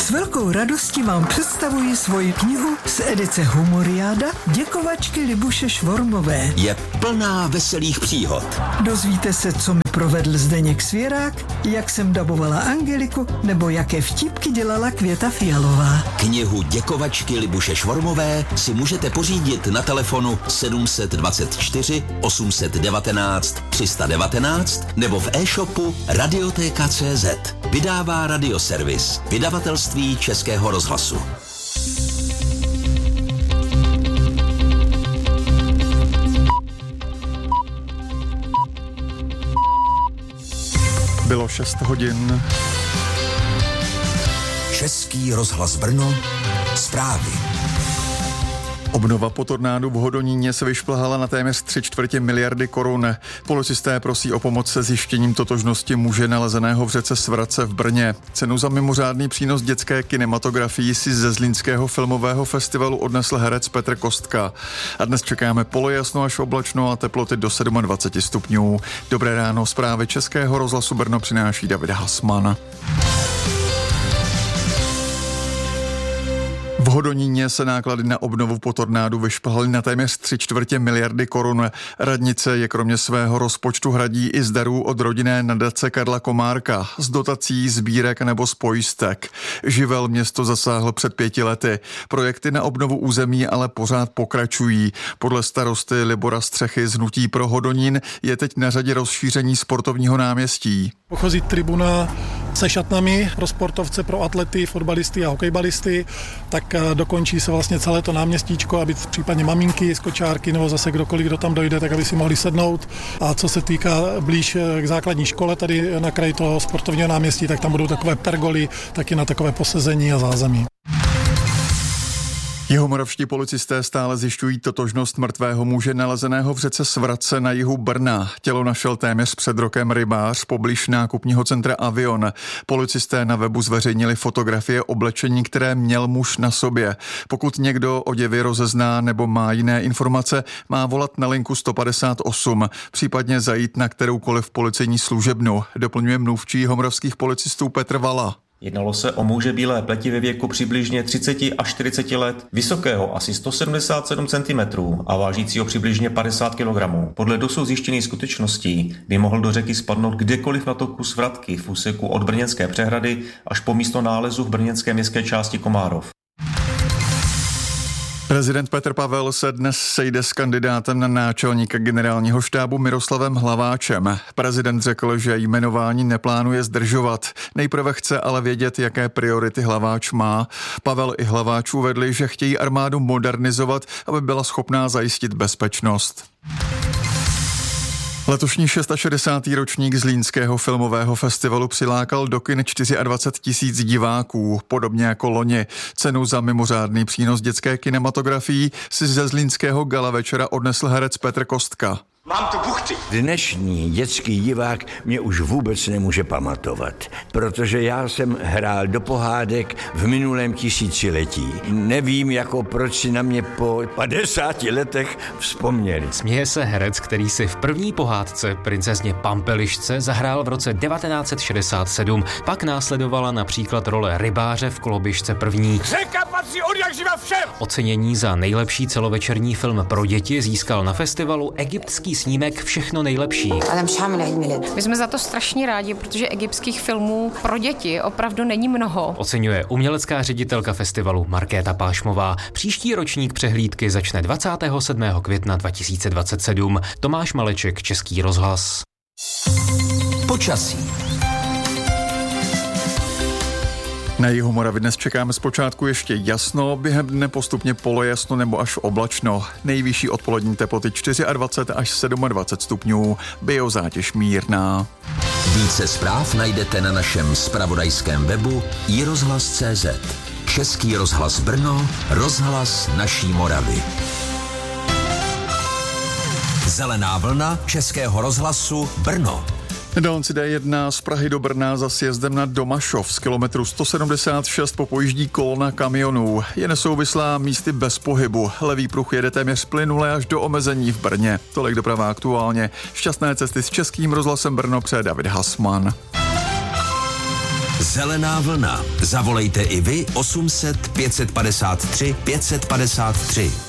S velkou radostí vám představuji svoji knihu z edice Humoriáda Děkovačky Libuše Švormové. Je plná veselých příhod. Dozvíte se, co mi provedl Zdeněk Svěrák, jak jsem dabovala Angeliku, nebo jaké vtipky dělala Květa Fialová. Knihu Děkovačky Libuše Švormové si můžete pořídit na telefonu 724 819 319 nebo v e-shopu Radiotéka.cz. Vydává Radioservis, vydavatelství Českého rozhlasu. Bylo 6 hodin. Český rozhlas Brno, zprávy. Obnova po tornádu v Hodoníně se vyšplhala na téměř 3/4 miliardy korun. Policisté prosí o pomoc se zjištěním totožnosti muže nalezeného v řece Svratce v Brně. Cenu za mimořádný přínos dětské kinematografii si ze Zlínského filmového festivalu odnesl herec Petr Kostka. A dnes čekáme polojasno až oblačno a teploty do 27 stupňů. Dobré ráno, zprávy Českého rozhlasu Brno přináší David Hasman. V Hodoníně se náklady na obnovu po tornádu vyšplhaly na téměř 3/4 miliardy korun. Radnice je kromě svého rozpočtu hradí i z darů od rodinné nadace Karla Komárka, z dotací, sbírek nebo z pojistek. Živel město zasáhl před 5 lety. Projekty na obnovu území ale pořád pokračují. Podle starosty Libora Střechy z Hnutí pro Hodonín je teď na řadě rozšíření sportovního náměstí. Pochází tribuna se šatnami pro sportovce, pro atlety, fotbalisty a hokejbalisty, tak dokončí se vlastně celé to náměstíčko, aby případně maminky, skočárky nebo zase kdokoliv, kdo tam dojde, tak aby si mohli sednout. A co se týká blíž k základní škole tady na kraji toho sportovního náměstí, tak tam budou takové pergoly, taky na takové posezení a zázemí. Jihomoravští policisté stále zjišťují totožnost mrtvého muže nalezeného v řece Svratce na jihu Brna. Tělo našel téměř před rokem rybář poblíž nákupního centra Avion. Policisté na webu zveřejnili fotografie oblečení, které měl muž na sobě. Pokud někdo oděvy rozezná nebo má jiné informace, má volat na linku 158, případně zajít na kteroukoliv policejní služebnu, doplňuje mluvčí jihomoravských policistů Petr Vala. Jednalo se o muže bílé pleti ve věku přibližně 30 až 40 let, vysokého asi 177 cm a vážícího přibližně 50 kg. Podle dosud zjištěných skutečností by mohl do řeky spadnout kdekoliv na toku Svratky v úseku od Brněnské přehrady až po místo nálezu v brněnské městské části Komárov. Prezident Petr Pavel se dnes sejde s kandidátem na náčelníka generálního štábu Miroslavem Hlaváčem. Prezident řekl, že jmenování neplánuje zdržovat. Nejprve chce ale vědět, jaké priority Hlaváč má. Pavel i Hlaváč uvedli, že chtějí armádu modernizovat, aby byla schopná zajistit bezpečnost. Letošní 660. ročník Zlínského filmového festivalu přilákal do kin 24 000 diváků, podobně jako loni. Cenu za mimořádný přínos dětské kinematografii si ze Zlínského gala večera odnesl herec Petr Kostka. Mám tu buchty. Dnešní dětský divák mě už vůbec nemůže pamatovat, protože já jsem hrál do pohádek v minulém tisíciletí. Nevím, proč si na mě po 50 letech vzpomněli. Směje se herec, který si v první pohádce Princezně Pampelišce zahrál v roce 1967. Pak následovala například role rybáře v Koloběžce první. Řeka patří odjakživa všem. Ocenění za nejlepší celovečerní film pro děti získal na festivalu egyptský snímek Všechno nejlepší. My jsme za to strašně rádi, protože egyptských filmů pro děti opravdu není mnoho. Oceňuje umělecká ředitelka festivalu Markéta Pášmová. Příští ročník přehlídky začne 27. května 2027. Tomáš Maleček, Český rozhlas. Počasí. Na jihu Moravy dnes čekáme zpočátku ještě jasno, během dne postupně polojasno nebo až oblačno. Nejvyšší odpolední teploty 24 až 27 stupňů, biozátěž mírná. Více zpráv najdete na našem zpravodajském webu iRozhlas.cz. Český rozhlas Brno, rozhlas naší Moravy. Zelená vlna Českého rozhlasu Brno. Dálnici D1 z Prahy do Brna za sjezdem na Domašov z kilometru 176 popojíždí kolona kamionů. Je nesouvislá, místy bez pohybu. Levý pruh jede téměř plynule až do omezení v Brně. Tolik doprava aktuálně. Šťastné cesty s Českým rozhlasem Brno přeje David Hasman. Zelená vlna. Zavolejte i vy 800 553 553.